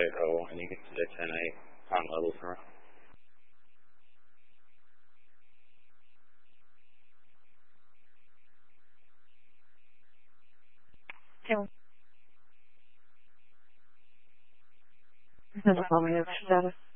O, and you can see the 10A pond levels are. Doesn't tell me its status.